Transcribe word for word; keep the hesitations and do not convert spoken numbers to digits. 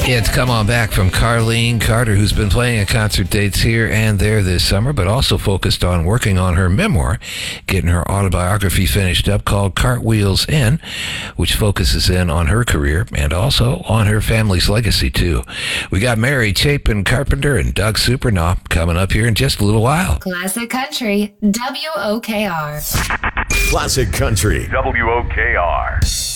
It's Come On Back from Carlene Carter, who's been playing at concert dates here and there this summer, but also focused on working on her memoir, getting her autobiography finished up called Cartwheels In, which focuses in on her career and also on her family's legacy, too. We got Mary Chapin Carpenter and Doug Supernaw coming up here in just a little while. Classic Country, W O K R. Classic Country, W O K R.